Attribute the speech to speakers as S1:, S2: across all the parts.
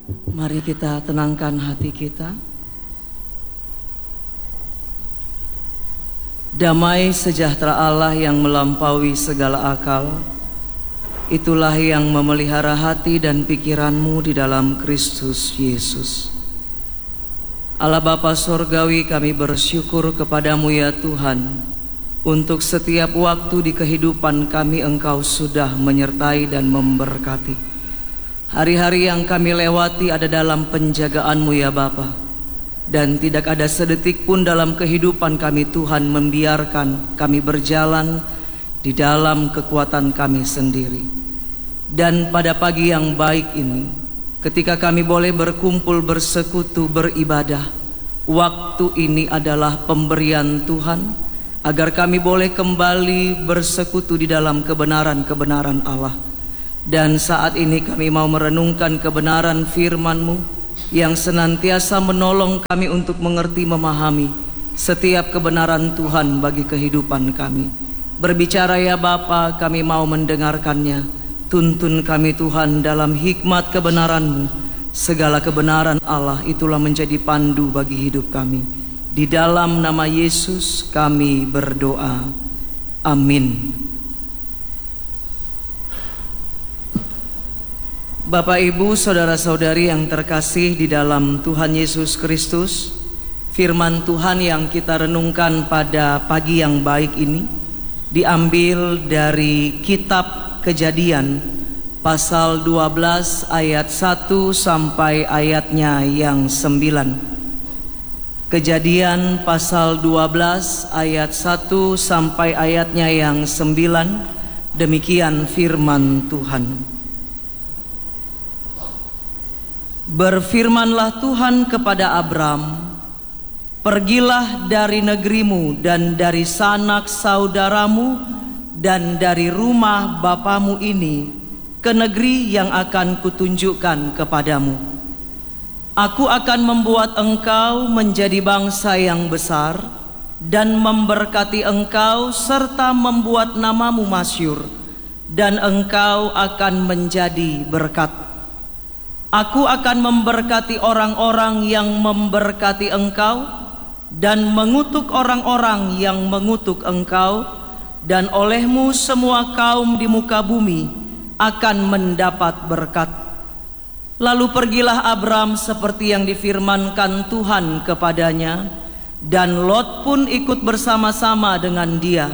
S1: Mari kita tenangkan hati kita. Damai sejahtera Allah yang melampaui segala akal, itulah yang memelihara hati dan pikiranmu di dalam Kristus Yesus. Allah Bapa Sorgawi, kami bersyukur kepadamu ya Tuhan, untuk setiap waktu di kehidupan kami Engkau sudah menyertai dan memberkati. Hari-hari yang kami lewati ada dalam penjagaanmu ya Bapa. Dan tidak ada sedetik pun dalam kehidupan kami Tuhan membiarkan kami berjalan di dalam kekuatan kami sendiri. Dan pada pagi yang baik ini, ketika kami boleh berkumpul, bersekutu, beribadah, waktu ini adalah pemberian Tuhan agar kami boleh kembali bersekutu di dalam kebenaran-kebenaran Allah. Dan saat ini kami mau merenungkan kebenaran firman-Mu yang senantiasa menolong kami untuk mengerti, memahami setiap kebenaran Tuhan bagi kehidupan kami. Berbicara ya Bapa, kami mau mendengarkannya. Tuntun kami Tuhan dalam hikmat kebenaran-Mu. Segala kebenaran Allah itulah menjadi pandu bagi hidup kami. Di dalam nama Yesus kami berdoa. Amin. Bapak, Ibu, saudara-saudari yang terkasih di dalam Tuhan Yesus Kristus, firman Tuhan yang kita renungkan pada pagi yang baik ini diambil dari kitab Kejadian pasal 12 ayat 1 sampai ayatnya yang 9. Kejadian pasal 12 ayat 1 sampai ayatnya yang 9. Demikian firman Tuhan. Berfirmanlah Tuhan kepada Abram, "Pergilah dari negerimu dan dari sanak saudaramu dan dari rumah bapamu ini ke negeri yang akan kutunjukkan kepadamu. Aku akan membuat engkau menjadi bangsa yang besar dan memberkati engkau serta membuat namamu masyhur, dan engkau akan menjadi berkat. Aku akan memberkati orang-orang yang memberkati engkau dan mengutuk orang-orang yang mengutuk engkau, dan olehmu semua kaum di muka bumi akan mendapat berkat." Lalu pergilah Abram seperti yang difirmankan Tuhan kepadanya, dan Lot pun ikut bersama-sama dengan dia.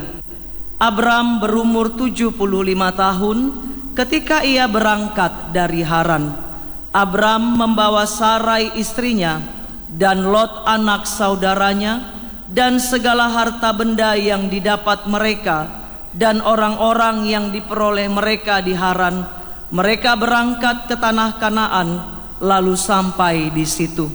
S1: Abram berumur 75 tahun ketika ia berangkat dari Haran. Abram membawa Sarai istrinya dan Lot anak saudaranya dan segala harta benda yang didapat mereka dan orang-orang yang diperoleh mereka di Haran. Mereka berangkat ke tanah Kanaan lalu sampai di situ.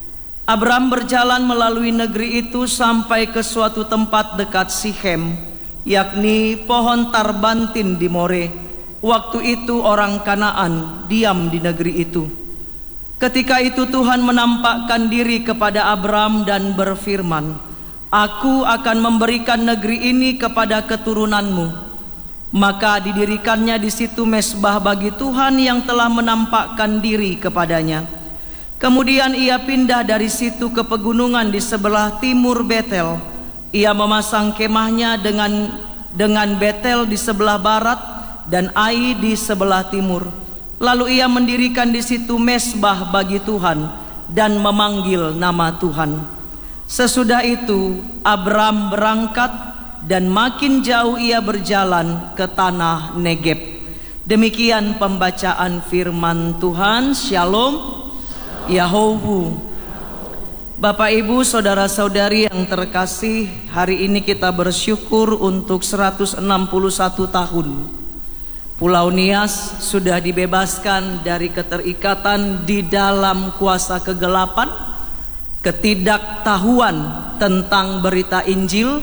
S1: Abram berjalan melalui negeri itu sampai ke suatu tempat dekat Sikhem, yakni pohon tarbantin di More. Waktu itu orang Kanaan diam di negeri itu. Ketika itu Tuhan menampakkan diri kepada Abram dan berfirman, "Aku akan memberikan negeri ini kepada keturunanmu." Maka didirikannya di situ mezbah bagi Tuhan yang telah menampakkan diri kepadanya. Kemudian ia pindah dari situ ke pegunungan di sebelah timur Betel. Ia memasang kemahnya dengan Betel di sebelah barat dan Ai di sebelah timur. Lalu ia mendirikan di situ mezbah bagi Tuhan dan memanggil nama Tuhan. Sesudah itu Abram berangkat dan makin jauh ia berjalan ke tanah Negeb. Demikian pembacaan firman Tuhan. Shalom Yahowu. Bapak, Ibu, saudara-saudari yang terkasih, hari ini kita bersyukur untuk 161 tahun Pulau Nias sudah dibebaskan dari keterikatan di dalam kuasa kegelapan, ketidaktahuan tentang berita Injil,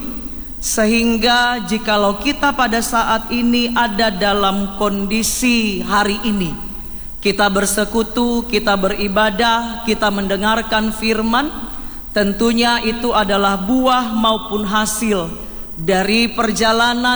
S1: sehingga jikalau kita pada saat ini ada dalam kondisi hari ini, kita bersekutu, kita beribadah, kita mendengarkan firman, tentunya itu adalah buah maupun hasil dari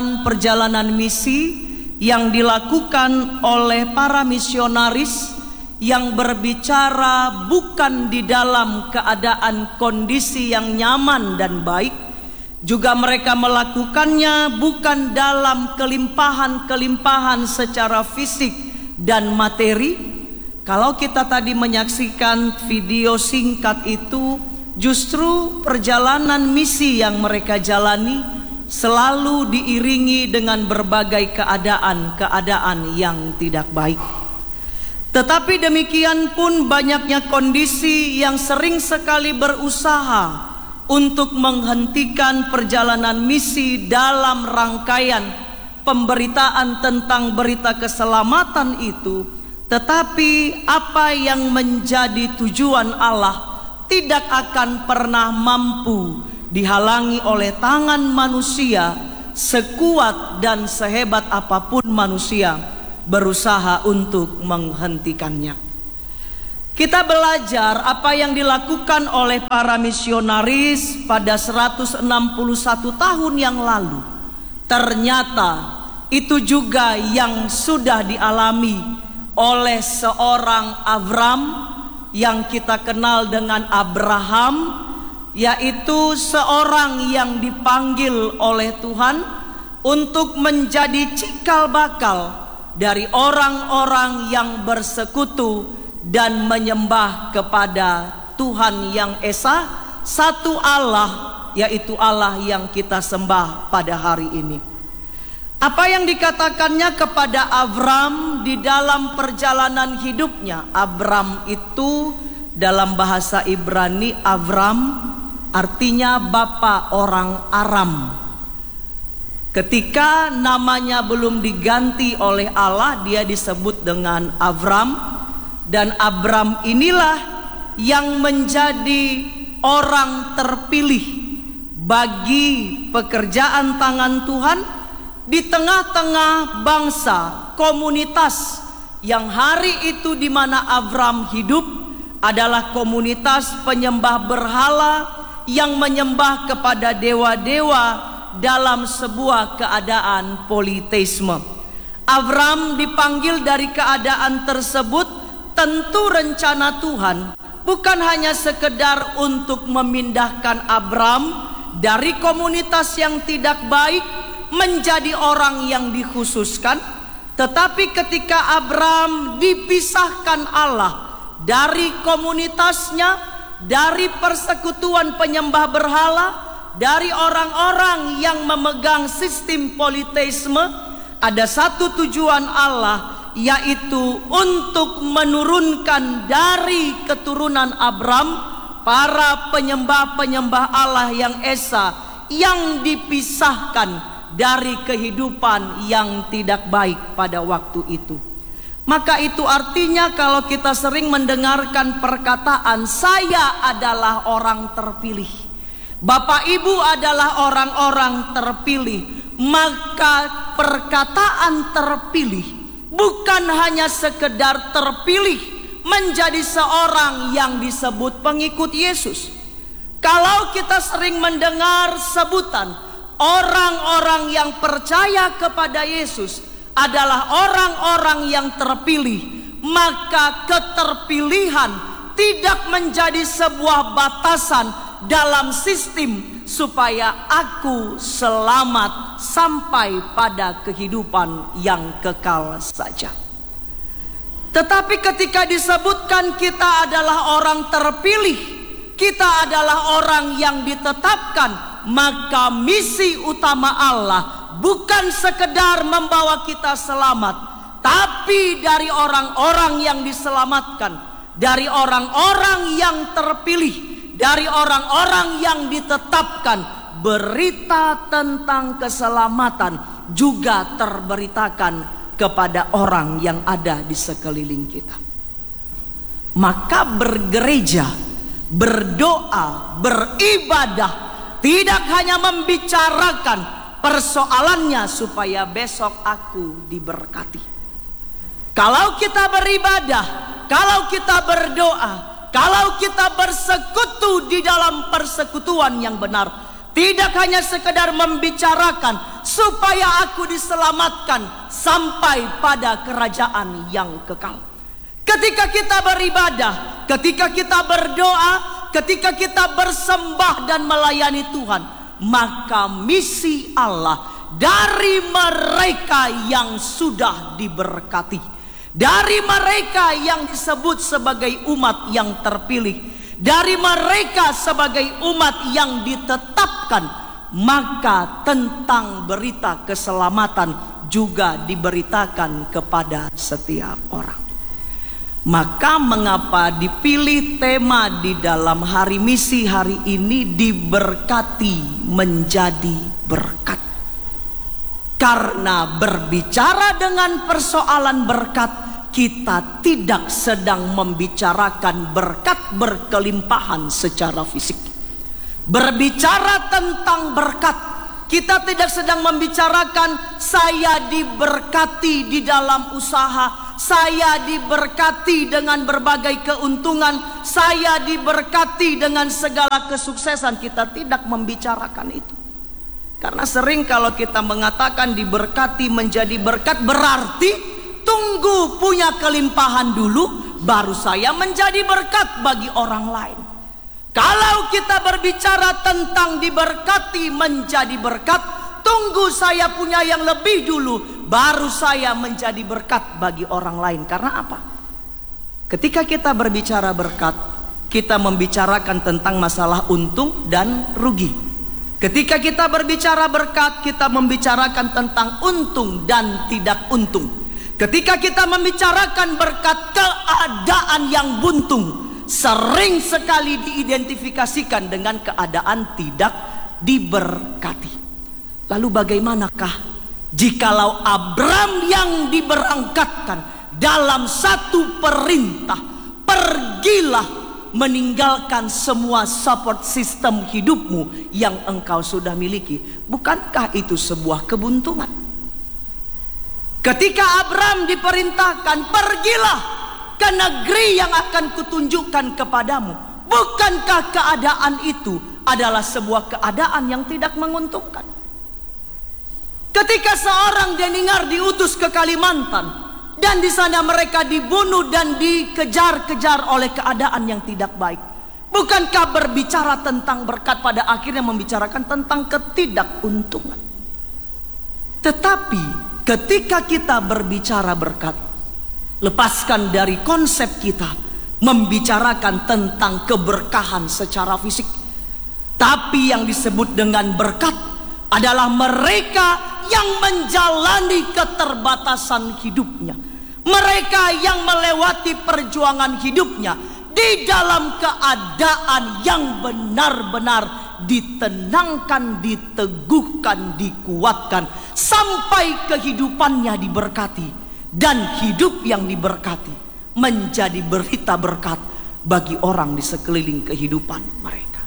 S1: perjalanan misi yang dilakukan oleh para misionaris yang berbicara bukan di dalam keadaan kondisi yang nyaman dan baik, juga mereka melakukannya bukan dalam kelimpahan-kelimpahan secara fisik dan materi. Kalau kita tadi menyaksikan video singkat itu, justru perjalanan misi yang mereka jalani selalu diiringi dengan berbagai keadaan-keadaan yang tidak baik. Tetapi demikian pun banyaknya kondisi yang sering sekali berusaha untuk menghentikan perjalanan misi dalam rangkaian pemberitaan tentang berita keselamatan itu. Tetapi apa yang menjadi tujuan Allah tidak akan pernah mampu dihalangi oleh tangan manusia, sekuat dan sehebat apapun manusia berusaha untuk menghentikannya. Kita belajar apa yang dilakukan oleh para misionaris pada 161 tahun yang lalu. Ternyata itu juga yang sudah dialami oleh seorang Abram yang kita kenal dengan Abraham, yaitu seorang yang dipanggil oleh Tuhan untuk menjadi cikal bakal dari orang-orang yang bersekutu dan menyembah kepada Tuhan yang Esa, satu Allah, yaitu Allah yang kita sembah pada hari ini. Apa yang dikatakannya kepada Abram di dalam perjalanan hidupnya? Abram itu dalam bahasa Ibrani, Abram artinya bapa orang Aram. Ketika namanya belum diganti oleh Allah, dia disebut dengan Abram. Dan Abram inilah yang menjadi orang terpilih bagi pekerjaan tangan Tuhan di tengah-tengah bangsa, komunitas yang hari itu di mana Abram hidup adalah komunitas penyembah berhala yang menyembah kepada dewa-dewa dalam sebuah keadaan politeisme. Abram dipanggil dari keadaan tersebut, tentu rencana Tuhan bukan hanya sekedar untuk memindahkan Abram dari komunitas yang tidak baik menjadi orang yang dikhususkan, tetapi ketika Abram dipisahkan Allah dari komunitasnya, dari persekutuan penyembah berhala, dari orang-orang yang memegang sistem politeisme, ada satu tujuan Allah, yaitu untuk menurunkan dari keturunan Abram para penyembah-penyembah Allah yang Esa, yang dipisahkan dari kehidupan yang tidak baik pada waktu itu. Maka itu artinya kalau kita sering mendengarkan perkataan saya adalah orang terpilih, Bapak Ibu adalah orang-orang terpilih, maka perkataan terpilih bukan hanya sekedar terpilih menjadi seorang yang disebut pengikut Yesus. Kalau kita sering mendengar sebutan orang-orang yang percaya kepada Yesus adalah orang-orang yang terpilih, maka keterpilihan tidak menjadi sebuah batasan dalam sistem supaya aku selamat sampai pada kehidupan yang kekal saja. Tetapi ketika disebutkan kita adalah orang terpilih, kita adalah orang yang ditetapkan, maka misi utama Allah bukan sekedar membawa kita selamat, tapi dari orang-orang yang diselamatkan, dari orang-orang yang terpilih, dari orang-orang yang ditetapkan, berita tentang keselamatan juga terberitakan kepada orang yang ada di sekeliling kita. Maka bergereja, berdoa, beribadah tidak hanya membicarakan persoalannya supaya besok aku diberkati. Kalau kita beribadah, kalau kita berdoa, kalau kita bersekutu di dalam persekutuan yang benar, tidak hanya sekedar membicarakan supaya aku diselamatkan sampai pada kerajaan yang kekal. Ketika kita beribadah, ketika kita berdoa, ketika kita bersembah dan melayani Tuhan, maka misi Allah dari mereka yang sudah diberkati, dari mereka yang disebut sebagai umat yang terpilih, dari mereka sebagai umat yang ditetapkan, maka tentang berita keselamatan juga diberitakan kepada setiap orang. Maka mengapa dipilih tema di dalam hari misi hari ini, diberkati menjadi berkat? Karena berbicara dengan persoalan berkat, kita tidak sedang membicarakan berkat berkelimpahan secara fisik. Berbicara tentang berkat, kita tidak sedang membicarakan saya diberkati di dalam usaha, saya diberkati dengan berbagai keuntungan, saya diberkati dengan segala kesuksesan. Kita tidak membicarakan itu. Karena sering kalau kita mengatakan diberkati menjadi berkat, berarti tunggu punya kelimpahan dulu, baru saya menjadi berkat bagi orang lain. Kalau kita berbicara tentang diberkati menjadi berkat, tunggu saya punya yang lebih dulu, baru saya menjadi berkat bagi orang lain. Karena apa? Ketika kita berbicara berkat, kita membicarakan tentang masalah untung dan rugi. Ketika kita berbicara berkat, kita membicarakan tentang untung dan tidak untung. Ketika kita membicarakan berkat, keadaan yang buntung sering sekali diidentifikasikan dengan keadaan tidak diberkati. Lalu bagaimanakah jikalau Abram yang diberangkatkan dalam satu perintah, pergilah meninggalkan semua support system hidupmu yang engkau sudah miliki? Bukankah itu sebuah kebuntungan? Ketika Abram diperintahkan, pergilah ke negeri yang akan kutunjukkan kepadamu, bukankah keadaan itu adalah sebuah keadaan yang tidak menguntungkan? Ketika seorang Deningar diutus ke Kalimantan, dan di sana mereka dibunuh dan dikejar-kejar oleh keadaan yang tidak baik, bukankah berbicara tentang berkat pada akhirnya membicarakan tentang ketidakuntungan? Tetapi ketika kita berbicara berkat, lepaskan dari konsep kita membicarakan tentang keberkahan secara fisik, tapi yang disebut dengan berkat adalah mereka yang menjalani keterbatasan hidupnya, mereka yang melewati perjuangan hidupnya di dalam keadaan yang benar-benar ditenangkan, diteguhkan, dikuatkan, sampai kehidupannya diberkati. Dan hidup yang diberkati menjadi berita berkat bagi orang di sekeliling kehidupan mereka.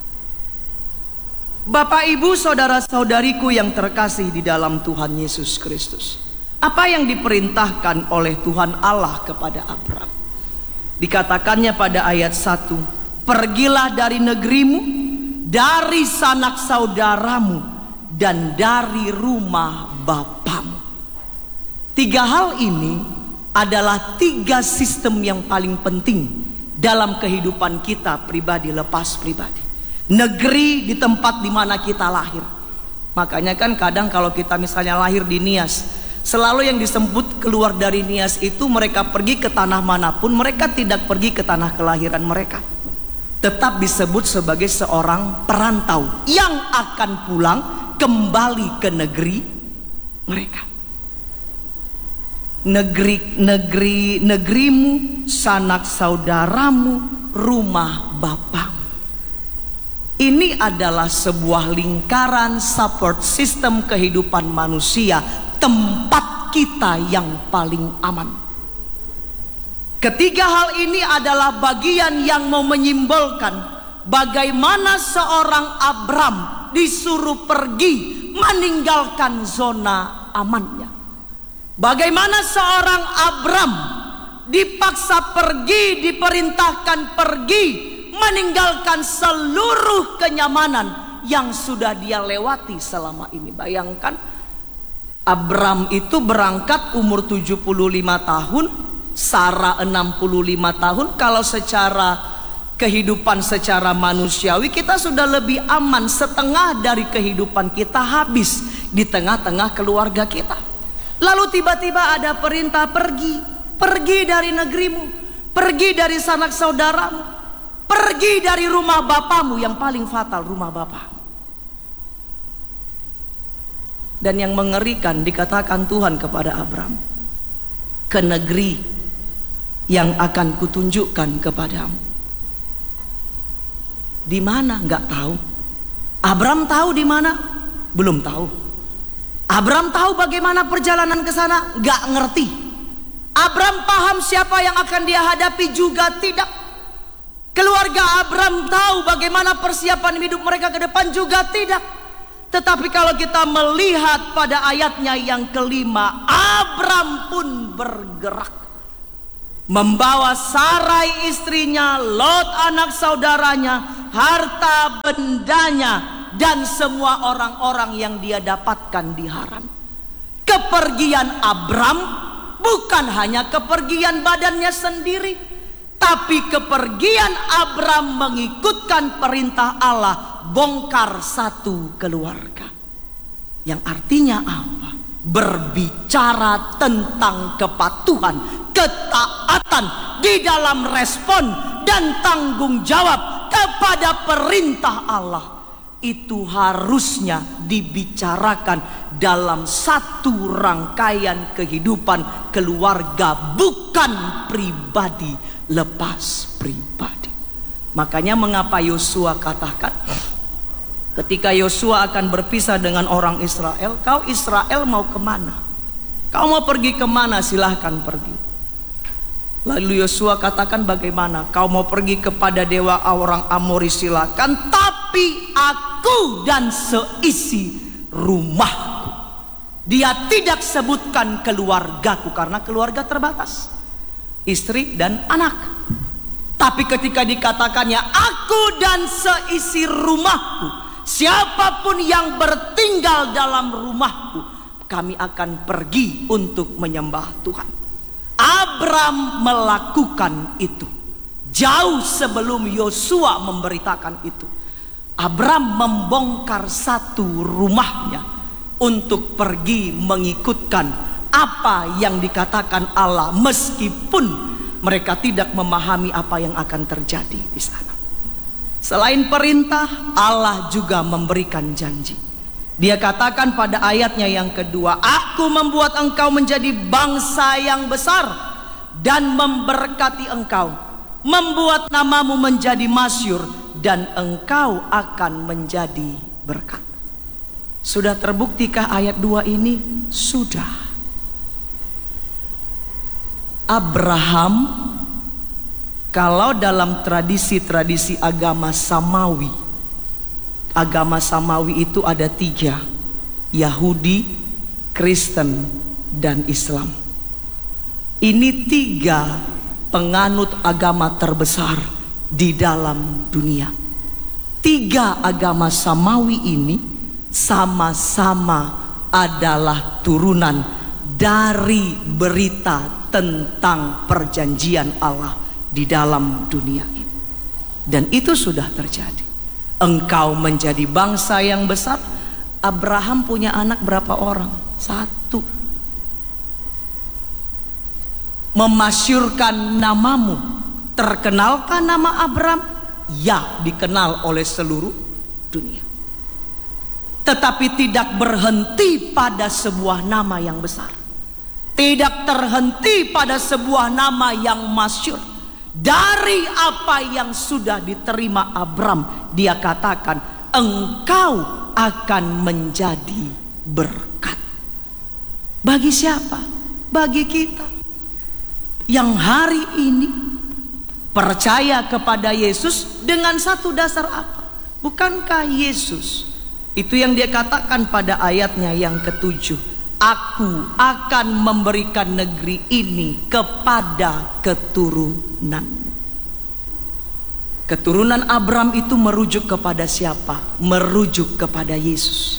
S1: Bapak, Ibu, saudara-saudariku yang terkasih di dalam Tuhan Yesus Kristus, apa yang diperintahkan oleh Tuhan Allah kepada Abram? Dikatakannya pada ayat 1, pergilah dari negerimu, dari sanak saudaramu, dan dari rumah bapamu. Tiga hal ini adalah tiga sistem yang paling penting dalam kehidupan kita pribadi lepas pribadi. Negeri di tempat di mana kita lahir. Makanya kan kadang kalau kita misalnya lahir di Nias, selalu yang disebut keluar dari Nias itu mereka pergi ke tanah manapun, mereka tidak pergi ke tanah kelahiran mereka. Tetap disebut sebagai seorang perantau yang akan pulang kembali ke negeri mereka. Negerimu, sanak saudaramu, rumah bapamu. Ini adalah sebuah lingkaran support sistem kehidupan manusia, tempat kita yang paling aman. Ketiga hal ini adalah bagian yang mau menyimbolkan bagaimana seorang Abram disuruh pergi meninggalkan zona amannya. Bagaimana seorang Abram dipaksa pergi, diperintahkan pergi, meninggalkan seluruh kenyamanan yang sudah dia lewati selama ini. Bayangkan, Abram itu berangkat umur 75 tahun, Sarah 65 tahun. Kalau secara kehidupan secara manusiawi kita sudah lebih aman. Setengah dari kehidupan kita habis di tengah-tengah keluarga kita. Lalu tiba-tiba ada perintah pergi dari negerimu, pergi dari sanak saudaramu, pergi dari rumah bapamu. Yang paling fatal, rumah bapamu. Dan yang mengerikan, dikatakan Tuhan kepada Abram, ke negeri yang akan kutunjukkan kepadamu. Di mana? Nggak tahu. Abram tahu di mana? Belum tahu. Abram tahu bagaimana perjalanan ke sana? Nggak ngerti. Abram paham siapa yang akan dia hadapi? Juga tidak. Keluarga Abram tahu bagaimana persiapan hidup mereka ke depan? Juga tidak. Tetapi kalau kita melihat pada ayatnya yang kelima, Abram pun bergerak, membawa Sarai istrinya, Lot anak saudaranya, harta bendanya, dan semua orang-orang yang dia dapatkan di Haran. Kepergian Abram bukan hanya kepergian badannya sendiri, tapi kepergian Abram mengikutkan perintah Allah, bongkar satu keluarga. Yang artinya apa? Berbicara tentang kepatuhan, ketaatan di dalam respon dan tanggung jawab kepada perintah Allah. Itu harusnya dibicarakan dalam satu rangkaian kehidupan keluarga, bukan pribadi lepas pribadi. Makanya mengapa Yosua katakan, ketika Yosua akan berpisah dengan orang Israel, kau Israel mau kemana? Kau mau pergi kemana? Silahkan pergi. Lalu Yosua katakan, bagaimana? Kau mau pergi kepada dewa orang Amori, silakan. Tapi aku dan seisi rumahku. Dia tidak sebutkan keluargaku, karena keluarga terbatas, istri dan anak. Tapi ketika dikatakannya aku dan seisi rumahku, siapapun yang bertinggal dalam rumahku, kami akan pergi untuk menyembah Tuhan. Abram melakukan itu jauh sebelum Yosua memberitakan itu. Abram membongkar satu rumahnya untuk pergi mengikutkan apa yang dikatakan Allah, meskipun mereka tidak memahami apa yang akan terjadi di sana. Selain perintah, Allah juga memberikan janji. Dia katakan pada ayatnya yang kedua, aku membuat engkau menjadi bangsa yang besar dan memberkati engkau, membuat namamu menjadi masyhur, dan engkau akan menjadi berkat. Sudah terbuktikah ayat 2 ini? Sudah. Abraham, kalau dalam tradisi-tradisi agama Samawi, agama Samawi itu ada 3, Yahudi, Kristen, dan Islam. Ini 3 penganut agama terbesar di dalam dunia. 3 agama Samawi ini sama-sama adalah turunan dari berita tentang perjanjian Allah di dalam dunia ini. Dan itu sudah terjadi. Engkau menjadi bangsa yang besar. Abraham punya anak berapa orang? 1. Memasyurkan namamu. Terkenalkah nama Abram? Ya, dikenal oleh seluruh dunia. Tetapi tidak berhenti pada sebuah nama yang besar. Tidak terhenti pada sebuah nama yang masyhur. Dari apa yang sudah diterima Abram, dia katakan, engkau akan menjadi berkat. Bagi siapa? Bagi kita yang hari ini percaya kepada Yesus dengan satu dasar apa? Bukankah Yesus itu yang dia katakan pada ayatnya yang ke-7, aku akan memberikan negeri ini kepada keturunan. Keturunan Abram itu merujuk kepada siapa? Merujuk kepada Yesus.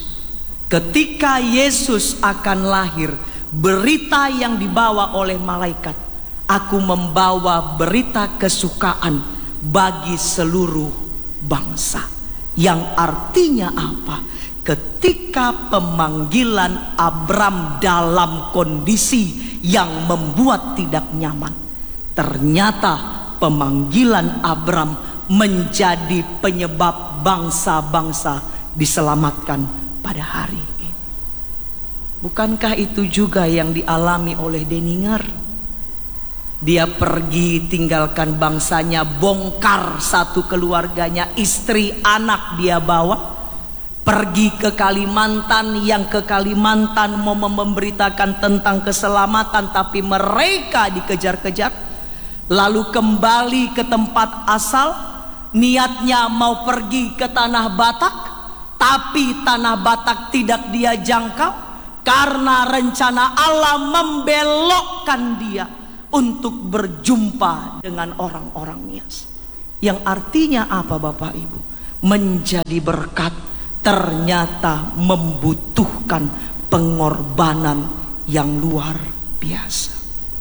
S1: Ketika Yesus akan lahir, berita yang dibawa oleh malaikat aku membawa berita kesukaan bagi seluruh bangsa. Yang artinya apa? Ketika pemanggilan Abram dalam kondisi yang membuat tidak nyaman, ternyata pemanggilan Abram menjadi penyebab bangsa-bangsa diselamatkan pada hari ini. Bukankah itu juga yang dialami oleh Denninger? Dia pergi tinggalkan bangsanya, bongkar satu keluarganya, istri, anak dia bawa, pergi ke Kalimantan. Yang ke Kalimantan mau memberitakan tentang keselamatan, tapi mereka dikejar-kejar. Lalu kembali ke tempat asal, niatnya mau pergi ke Tanah Batak, tapi Tanah Batak tidak dia jangkau karena rencana Allah membelokkan dia untuk berjumpa dengan orang-orang Nias. Yang artinya apa Bapak Ibu? Menjadi berkat ternyata membutuhkan pengorbanan yang luar biasa.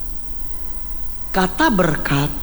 S1: Kata berkat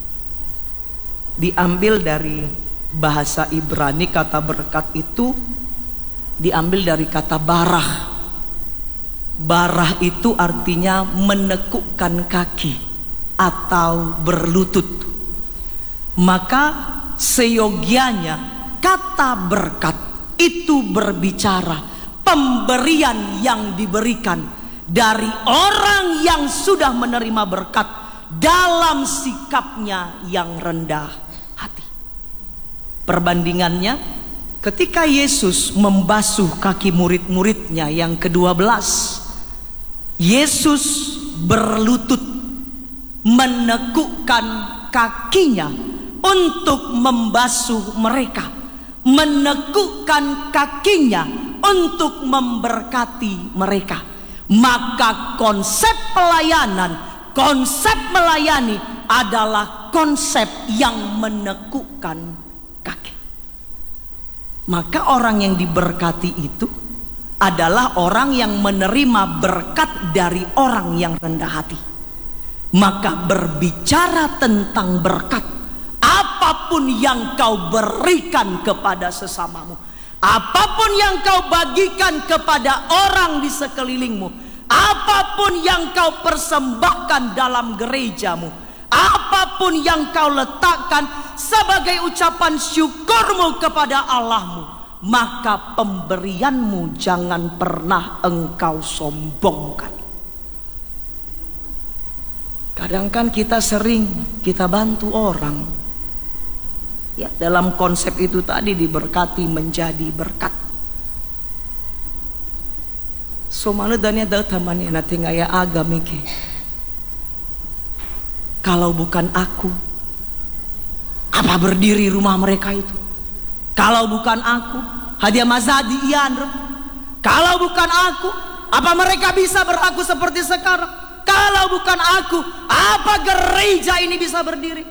S1: diambil dari bahasa Ibrani. Kata berkat itu diambil dari kata barah. Barah itu artinya menekukkan kaki atau berlutut. Maka seyogianya kata berkat itu berbicara pemberian yang diberikan dari orang yang sudah menerima berkat dalam sikapnya yang rendah hati. Perbandingannya, ketika Yesus membasuh kaki murid-muridnya yang ke-12, Yesus berlutut menekukkan kakinya untuk membasuh mereka, menekukkan kakinya untuk memberkati mereka. Maka konsep pelayanan, konsep melayani adalah konsep yang menekukkan kaki. Maka orang yang diberkati itu adalah orang yang menerima berkat dari orang yang rendah hati. Maka berbicara tentang berkat, apapun yang kau berikan kepada sesamamu, apapun yang kau bagikan kepada orang di sekelilingmu, apapun yang kau persembahkan dalam gerejamu, apapun yang kau letakkan sebagai ucapan syukurmu kepada Allahmu, maka pemberianmu jangan pernah engkau sombongkan. Kadang kan kita sering kita bantu orang, ya, dalam konsep itu tadi diberkati menjadi berkat. So mana dania datamani nanti ngaya agamike. Kalau bukan aku, apa berdiri rumah mereka itu? Kalau bukan aku, hadiah mazadi iandro. Kalau bukan aku, apa mereka bisa berlaku seperti sekarang? Kalau bukan aku, apa gereja ini bisa berdiri?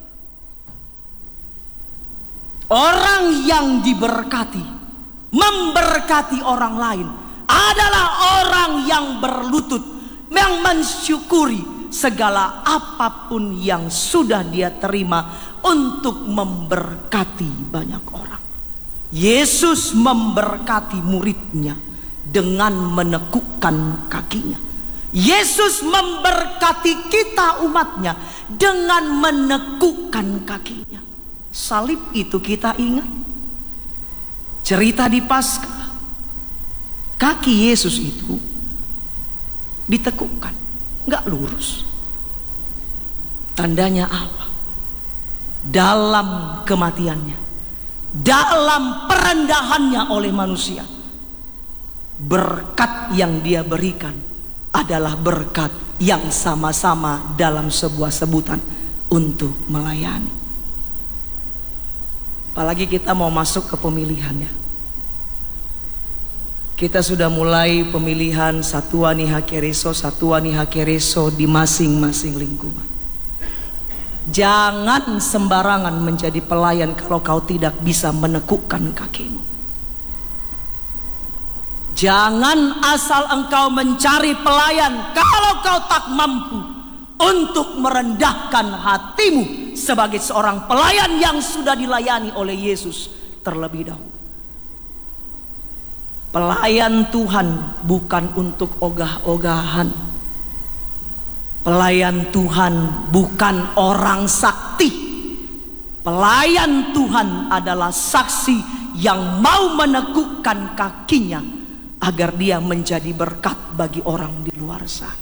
S1: Orang yang diberkati, memberkati orang lain, adalah orang yang berlutut, yang mensyukuri segala apapun yang sudah dia terima untuk memberkati banyak orang. Yesus memberkati muridnya dengan menekukkan kakinya. Yesus memberkati kita umatnya dengan menekukkan kakinya. Salib itu kita ingat. Cerita di Paskah, kaki Yesus itu ditekukkan, nggak lurus. Tandanya apa? Dalam kematiannya, dalam perendahannya oleh manusia, berkat yang dia berikan adalah berkat yang sama-sama dalam sebuah sebutan untuk melayani. Apalagi kita mau masuk ke pemilihannya. Kita sudah mulai pemilihan Satuan Hakereso di masing-masing lingkungan. Jangan sembarangan menjadi pelayan kalau kau tidak bisa menekukkan kakimu. Jangan asal engkau mencari pelayan kalau kau tak mampu untuk merendahkan hatimu sebagai seorang pelayan yang sudah dilayani oleh Yesus terlebih dahulu. Pelayan Tuhan bukan untuk ogah-ogahan. Pelayan Tuhan bukan orang sakti. Pelayan Tuhan adalah saksi yang mau menekukkan kakinya agar dia menjadi berkat bagi orang di luar sana.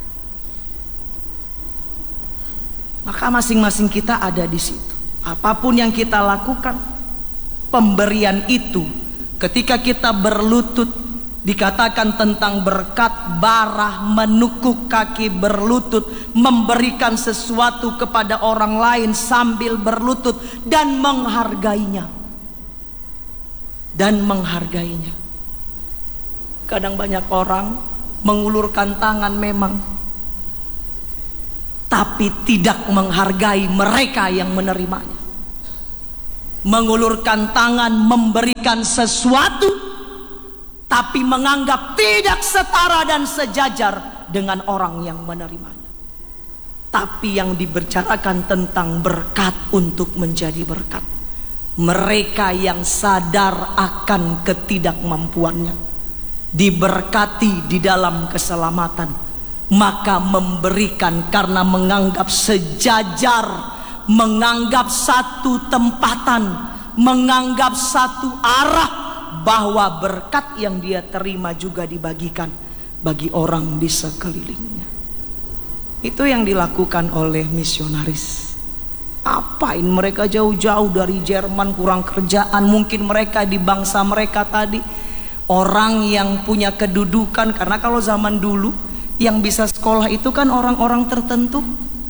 S1: Maka masing-masing kita ada di situ. Apapun yang kita lakukan, pemberian itu ketika kita berlutut, dikatakan tentang berkat barah, menukuk kaki berlutut, memberikan sesuatu kepada orang lain sambil berlutut dan menghargainya. Dan menghargainya. Kadang banyak orang mengulurkan tangan memang, tapi tidak menghargai mereka yang menerimanya. Mengulurkan tangan memberikan sesuatu, tapi menganggap tidak setara dan sejajar dengan orang yang menerimanya. Tapi yang dibicarakan tentang berkat untuk menjadi berkat, mereka yang sadar akan ketidakmampuannya, diberkati di dalam keselamatan, maka memberikan karena menganggap sejajar, menganggap satu tempatan, menganggap satu arah, bahwa berkat yang dia terima juga dibagikan bagi orang di sekelilingnya. Itu yang dilakukan oleh misionaris. Apain mereka jauh-jauh dari Jerman, kurang kerjaan, mungkin mereka di bangsa mereka tadi orang yang punya kedudukan, karena kalau zaman dulu yang bisa sekolah itu kan orang-orang tertentu.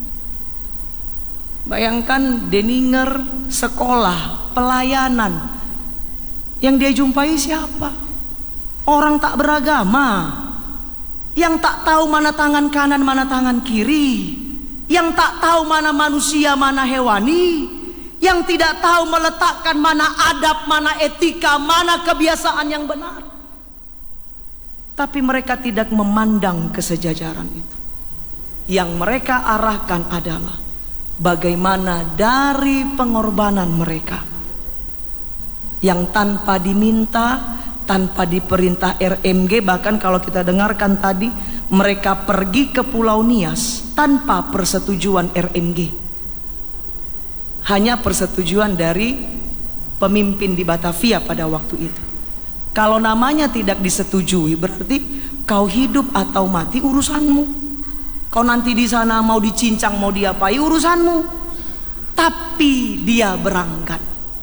S1: Bayangkan Deninger sekolah, pelayanan, yang dia jumpai siapa? Orang tak beragama, yang tak tahu mana tangan kanan mana tangan kiri, yang tak tahu mana manusia mana hewani, yang tidak tahu meletakkan mana adab, mana etika, mana kebiasaan yang benar. Tapi mereka tidak memandang kesejajaran itu. Yang mereka arahkan adalah bagaimana dari pengorbanan mereka yang tanpa diminta, tanpa diperintah RMG. Bahkan kalau kita dengarkan tadi, mereka pergi ke Pulau Nias tanpa persetujuan RMG, hanya persetujuan dari pemimpin di Batavia pada waktu itu. Kalau namanya tidak disetujui, berarti kau hidup atau mati urusanmu. Kau nanti di sana mau dicincang, mau diapai, urusanmu. Tapi dia berangkat.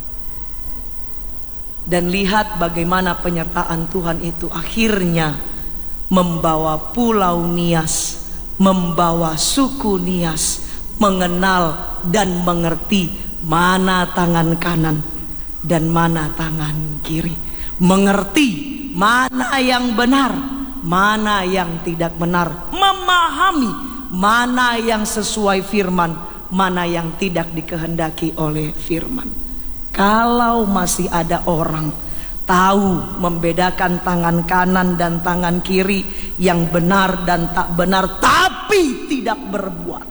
S1: Dan lihat bagaimana penyertaan Tuhan itu akhirnya membawa Pulau Nias, membawa suku Nias mengenal dan mengerti mana tangan kanan dan mana tangan kiri. Mengerti mana yang benar, mana yang tidak benar, memahami mana yang sesuai firman, mana yang tidak dikehendaki oleh firman. Kalau masih ada orang tahu membedakan tangan kanan dan tangan kiri, yang benar dan tak benar, tapi tidak berbuat,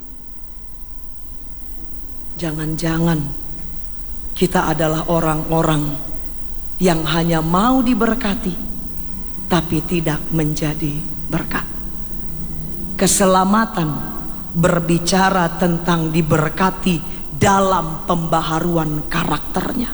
S1: jangan-jangan kita adalah orang-orang yang hanya mau diberkati tapi tidak menjadi berkat. Keselamatan berbicara tentang diberkati dalam pembaharuan karakternya.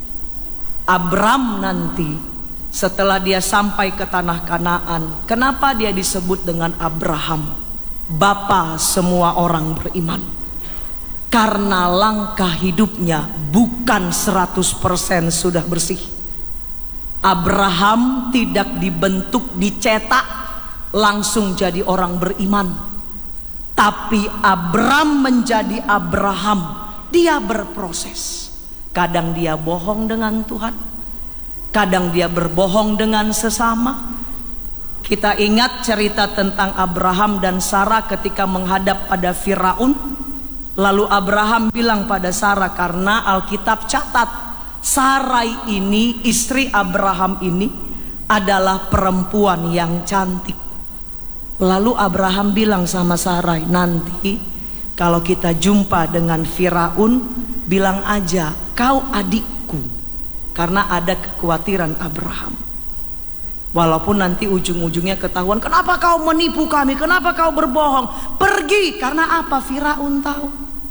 S1: Abram nanti setelah dia sampai ke tanah Kanaan, kenapa dia disebut dengan Abraham, bapa semua orang beriman? Karena langkah hidupnya bukan 100% sudah bersih. Abraham tidak dibentuk, dicetak langsung jadi orang beriman, tapi Abram menjadi Abraham. Dia berproses. Kadang dia bohong dengan Tuhan, kadang dia berbohong dengan sesama. Kita ingat cerita tentang Abraham dan Sarah ketika menghadap pada Firaun. Lalu Abraham bilang pada Sarah, karena Alkitab catat Sarai ini, istri Abraham ini adalah perempuan yang cantik. Lalu Abraham bilang sama Sarai, nanti kalau kita jumpa dengan Firaun, bilang aja kau adikku. Karena ada kekhawatiran Abraham. Walaupun nanti ujung-ujungnya ketahuan, kenapa kau menipu kami, kenapa kau berbohong. Pergi, karena apa? Firaun tahu.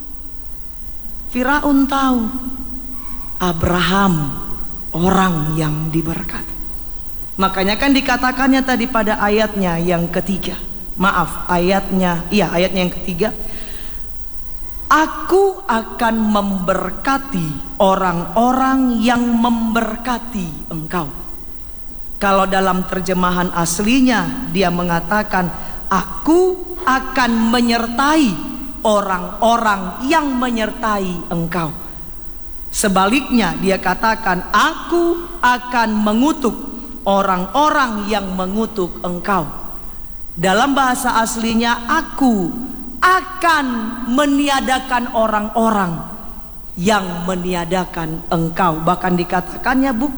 S1: Firaun tahu Abraham orang yang diberkati. Makanya kan dikatakannya tadi pada ayatnya yang ketiga. Maaf, ayatnya yang ketiga. Aku akan memberkati orang-orang yang memberkati engkau. Kalau dalam terjemahan aslinya dia mengatakan, aku akan menyertai orang-orang yang menyertai engkau. Sebaliknya dia katakan, aku akan mengutuk orang-orang yang mengutuk engkau. Dalam bahasa aslinya, aku akan meniadakan orang-orang yang meniadakan engkau. Bahkan dikatakannya